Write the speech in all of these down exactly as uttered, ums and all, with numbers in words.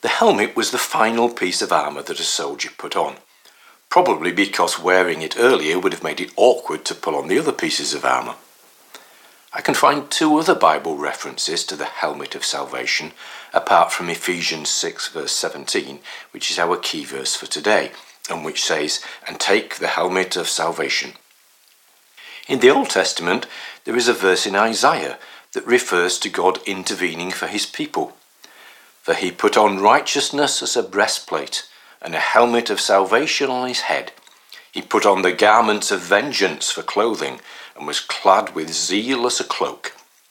The helmet was the final piece of armour that a soldier put on, probably because wearing it earlier would have made it awkward to pull on the other pieces of armour. I can find two other Bible references to the helmet of salvation, apart from Ephesians six verse seventeen, which is our key verse for today, and which says, "And take the helmet of salvation." In the Old Testament, there is a verse in Isaiah that refers to God intervening for his people. "For he put on righteousness as a breastplate, and a helmet of salvation on his head. He put on the garments of vengeance for clothing, and was clad with zeal as a cloak."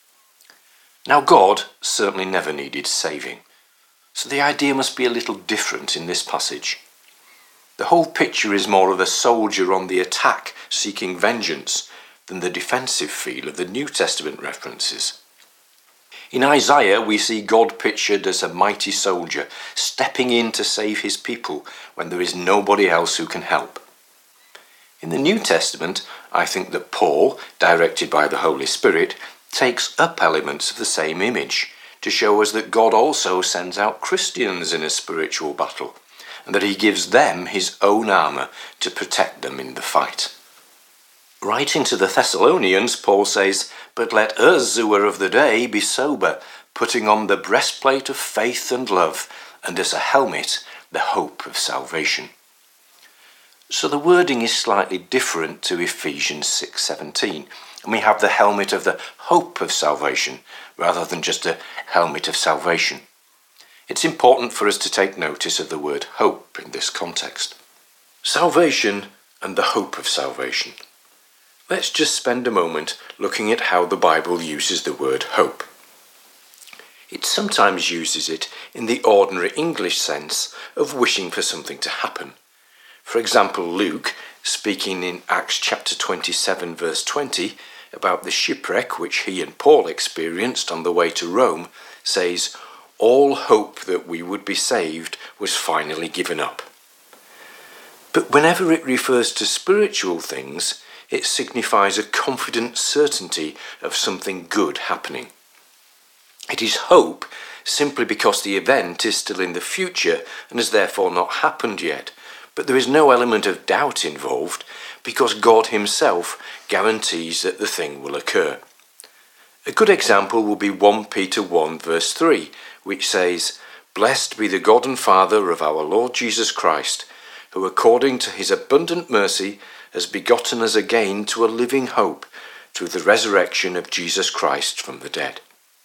Now God certainly never needed saving, so the idea must be a little different in this passage. The whole picture is more of a soldier on the attack seeking vengeance than the defensive feel of the New Testament references. In Isaiah, we see God pictured as a mighty soldier stepping in to save his people when there is nobody else who can help. In the New Testament, I think that Paul, directed by the Holy Spirit, takes up elements of the same image to show us that God also sends out Christians in a spiritual battle, and that he gives them his own armour to protect them in the fight. Writing to the Thessalonians, Paul says, "But let us who are of the day be sober, putting on the breastplate of faith and love, and as a helmet, the hope of salvation." So the wording is slightly different to Ephesians six seventeen, and we have the helmet of the hope of salvation, rather than just a helmet of salvation. It's important for us to take notice of the word hope in this context. Salvation and the hope of salvation. Let's just spend a moment looking at how the Bible uses the word hope. It sometimes uses it in the ordinary English sense of wishing for something to happen. For example, Luke, speaking in Acts chapter twenty-seven verse twenty about the shipwreck which he and Paul experienced on the way to Rome, says, "All hope that we would be saved was finally given up." But whenever it refers to spiritual things, it signifies a confident certainty of something good happening. It is hope simply because the event is still in the future and has therefore not happened yet, but there is no element of doubt involved because God himself guarantees that the thing will occur. A good example will be First Peter one verse three, which says, "Blessed be the God and Father of our Lord Jesus Christ, who according to his abundant mercy has begotten us again to a living hope through the resurrection of Jesus Christ from the dead."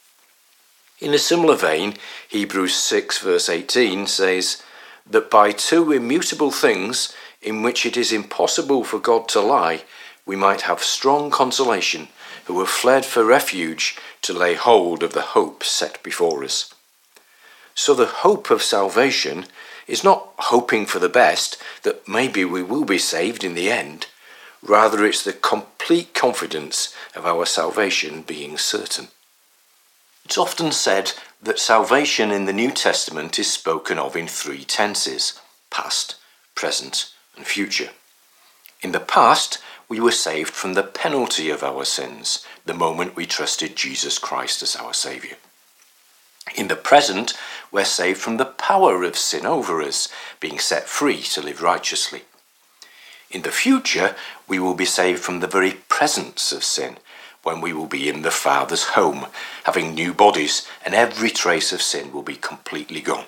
In a similar vein, Hebrews six verse eighteen says, "That by two immutable things, in which it is impossible for God to lie, we might have strong consolation, who have fled for refuge to lay hold of the hope set before us." So the hope of salvation is not hoping for the best, that maybe we will be saved in the end. Rather, it's the complete confidence of our salvation being certain. It's often said that salvation in the New Testament is spoken of in three tenses: past, present, and future. In the past, we were saved from the penalty of our sins the moment we trusted Jesus Christ as our Saviour. In the present, we're saved from the power of sin over us, being set free to live righteously. In the future, we will be saved from the very presence of sin, when we will be in the Father's home, having new bodies, and every trace of sin will be completely gone.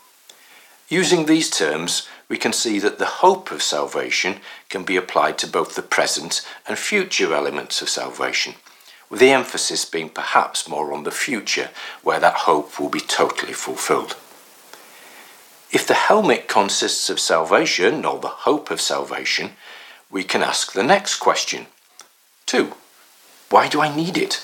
Using these terms, we can see that the hope of salvation can be applied to both the present and future elements of salvation, with the emphasis being perhaps more on the future, where that hope will be totally fulfilled. If the helmet consists of salvation, or the hope of salvation, we can ask the next question. Two, why do I need it?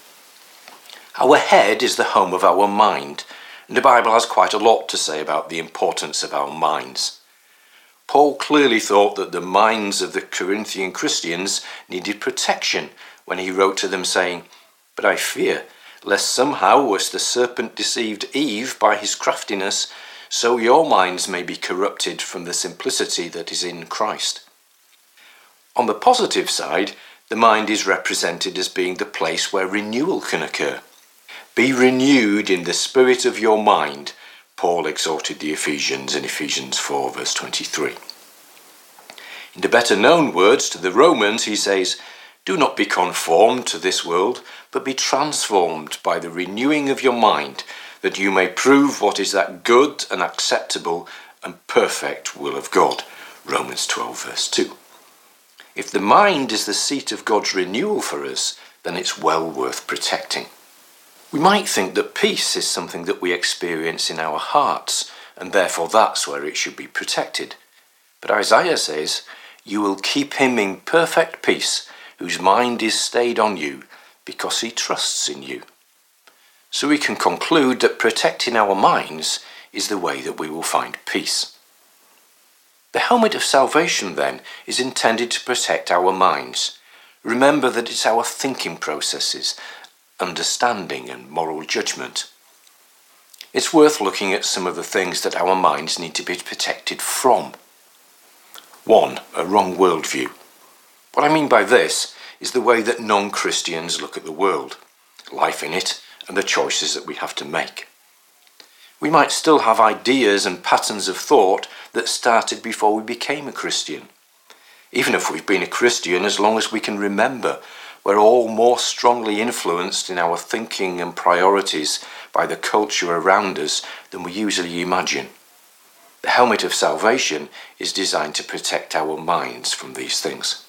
Our head is the home of our mind, and the Bible has quite a lot to say about the importance of our minds. Paul clearly thought that the minds of the Corinthian Christians needed protection when he wrote to them saying, "But I fear, lest somehow as the serpent deceived Eve by his craftiness, so your minds may be corrupted from the simplicity that is in Christ." On the positive side, the mind is represented as being the place where renewal can occur. Be renewed in the spirit of your mind. Paul exhorted the Ephesians in Ephesians four verse twenty-three. In the better known words to the Romans, he says, "Do not be conformed to this world, but be transformed by the renewing of your mind, that you may prove what is that good and acceptable and perfect will of God." Romans twelve verse two. If the mind is the seat of God's renewal for us, then it's well worth protecting. We might think that peace is something that we experience in our hearts, and therefore that's where it should be protected. But Isaiah says, "You will keep him in perfect peace, whose mind is stayed on you, because he trusts in you." So we can conclude that protecting our minds is the way that we will find peace. The helmet of salvation, then, is intended to protect our minds. Remember that it's our thinking processes, understanding and moral judgment. It's worth looking at some of the things that our minds need to be protected from. One, a wrong worldview. What I mean by this is the way that non-Christians look at the world, life in it, and the choices that we have to make. We might still have ideas and patterns of thought that started before we became a Christian. Even if we've been a Christian as long as we can remember, we're all more strongly influenced in our thinking and priorities by the culture around us than we usually imagine. The helmet of salvation is designed to protect our minds from these things.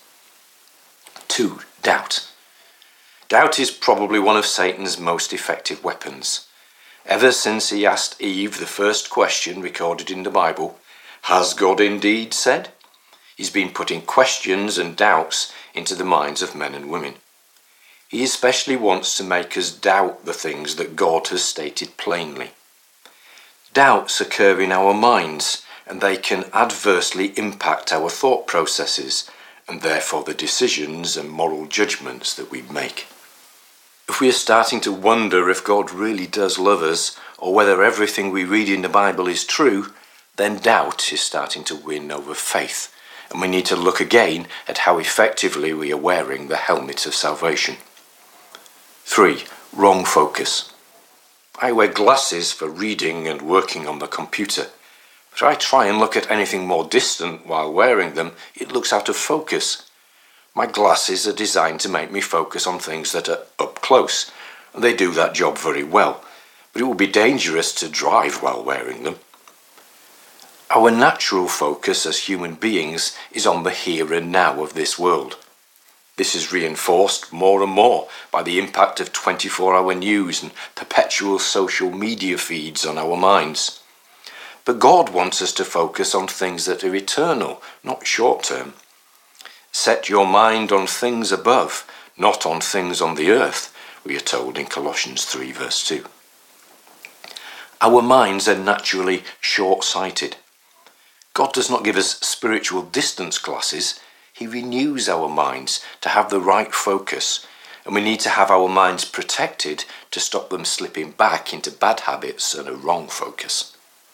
Two, doubt. Doubt is probably one of Satan's most effective weapons. Ever since he asked Eve the first question recorded in the Bible, "Has God indeed said?" he's been putting questions and doubts into the minds of men and women. He especially wants to make us doubt the things that God has stated plainly. Doubts occur in our minds, and they can adversely impact our thought processes, and therefore the decisions and moral judgments that we make. If we are starting to wonder if God really does love us, or whether everything we read in the Bible is true, then doubt is starting to win over faith, and we need to look again at how effectively we are wearing the helmet of salvation. Three, wrong focus. I wear glasses for reading and working on the computer. If I try and look at anything more distant while wearing them, it looks out of focus. My glasses are designed to make me focus on things that are up close, and they do that job very well, but it would be dangerous to drive while wearing them. Our natural focus as human beings is on the here and now of this world. This is reinforced more and more by the impact of twenty-four hour news and perpetual social media feeds on our minds. But God wants us to focus on things that are eternal, not short-term. Set your mind on things above, not on things on the earth, we are told in Colossians three verse two. Our minds are naturally short-sighted. God does not give us spiritual distance glasses. He renews our minds to have the right focus, and we need to have our minds protected to stop them slipping back into bad habits and a wrong focus.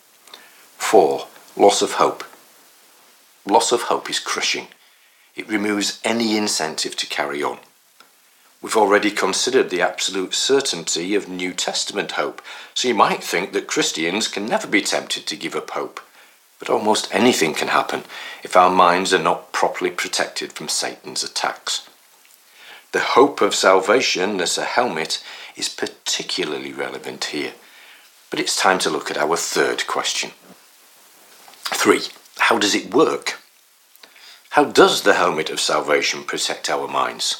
Four, loss of hope. Loss of hope is crushing. It removes any incentive to carry on. We've already considered the absolute certainty of New Testament hope, so you might think that Christians can never be tempted to give up hope. But almost anything can happen if our minds are not properly protected from Satan's attacks. The hope of salvation as a helmet is particularly relevant here, but it's time to look at our third question. Three, how does it work? How does the helmet of salvation protect our minds?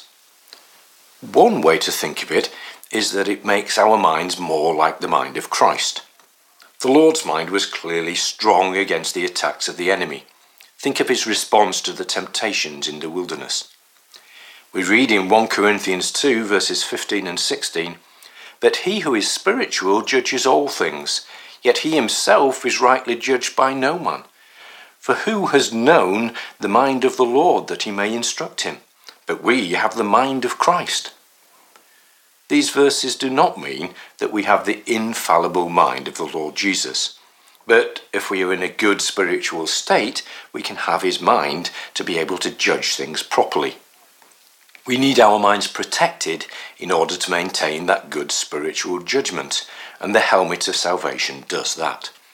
One way to think of it is that it makes our minds more like the mind of Christ. The Lord's mind was clearly strong against the attacks of the enemy. Think of his response to the temptations in the wilderness. We read in First Corinthians two verses fifteen and sixteen, "But he who is spiritual judges all things, yet he himself is rightly judged by no man. For who has known the mind of the Lord that he may instruct him? But we have the mind of Christ." These verses do not mean that we have the infallible mind of the Lord Jesus. But if we are in a good spiritual state, we can have his mind to be able to judge things properly. We need our minds protected in order to maintain that good spiritual judgment, and the helmet of salvation does that.